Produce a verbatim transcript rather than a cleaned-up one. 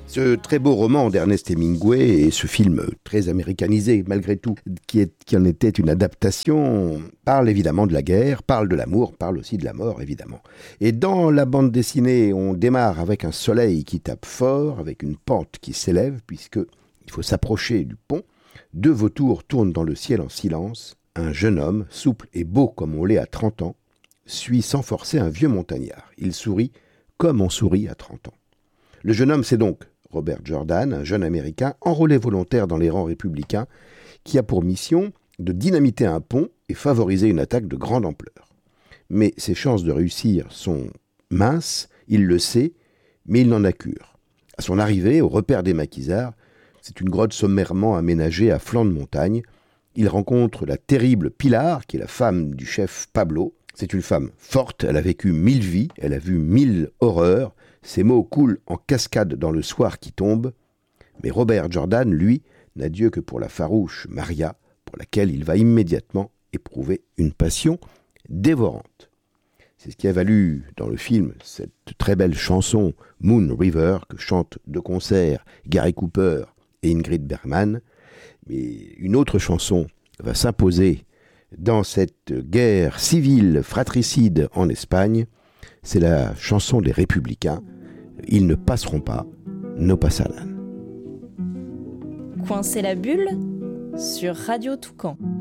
Ce très beau roman d'Ernest Hemingway et ce film très américanisé malgré tout, qui, est, qui en était une adaptation, parle évidemment de la guerre, parle de l'amour, parle aussi de la mort évidemment. Et dans la bande dessinée, on démarre avec un soleil qui tape fort, avec une pente qui s'élève puisqu'il faut s'approcher du pont. Deux vautours tournent dans le ciel en silence. Un jeune homme, souple et beau comme on l'est à trente ans, suit sans forcer un vieux montagnard. Il sourit comme on sourit à trente ans. Le jeune homme, c'est donc Robert Jordan, un jeune Américain enrôlé volontaire dans les rangs républicains, qui a pour mission de dynamiter un pont et favoriser une attaque de grande ampleur. Mais ses chances de réussir sont minces, il le sait, mais il n'en a cure. À son arrivée, au repère des maquisards, c'est une grotte sommairement aménagée à flanc de montagne. Il rencontre la terrible Pilar, qui est la femme du chef Pablo. C'est une femme forte, elle a vécu mille vies, elle a vu mille horreurs. Ses mots coulent en cascade dans le soir qui tombe. Mais Robert Jordan, lui, n'a Dieu que pour la farouche Maria, pour laquelle il va immédiatement éprouver une passion dévorante. C'est ce qui a valu dans le film cette très belle chanson Moon River que chantent de concert Gary Cooper et Ingrid Bergman. Mais une autre chanson va s'imposer dans cette guerre civile fratricide en Espagne. C'est la chanson des Républicains. Ils ne passeront pas, no pasaran. Coincez la bulle sur Radio Toucan.